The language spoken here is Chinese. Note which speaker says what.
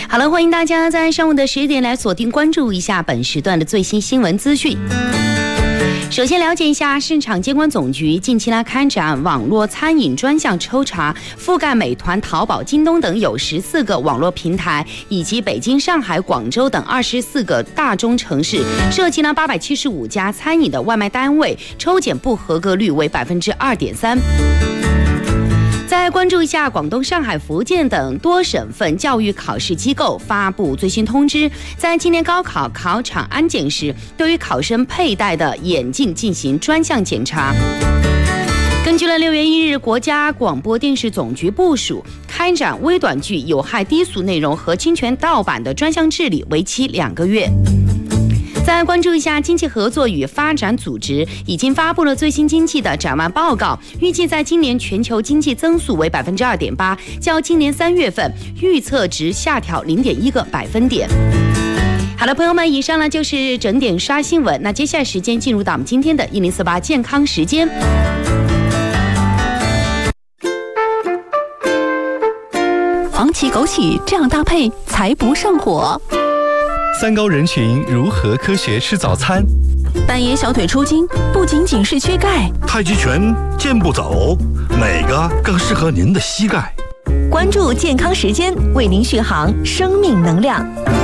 Speaker 1: 好了，欢迎大家在上午的11点来锁定关注一下本时段的最新新闻资讯。首先了解一下，市场监管总局近期来开展网络餐饮专项抽查，覆盖美团、淘宝、京东等有14个网络平台，以及北京、上海、广州等24个大中城市，涉及了875家餐饮的外卖单位，抽检不合格率为2.3%。再关注一下广东、上海、福建等多省份教育考试机构发布最新通知，在今年高考考场安检时，对于考生佩戴的眼镜进行专项检查。根据了6月1日国家广播电视总局部署，开展微短剧有害低俗内容和侵权盗版的专项治理，为期2个月。再关注一下，经济合作与发展组织已经发布了最新经济的展望报告，预计在今年全球经济增速为2.8%，较今年3月份预测值下调0.1个百分点。好了，朋友们，以上呢就是整点刷新闻。那接下来时间进入到我们今天的1048健康时间。
Speaker 2: 黄芪枸杞这样搭配才不上火。
Speaker 3: 三高人群如何科学吃早餐？
Speaker 2: 半夜小腿抽筋不仅仅是缺钙，
Speaker 4: 太极拳健步走，哪个更适合您的膝盖？
Speaker 5: 关注健康时间，为您续航生命能量。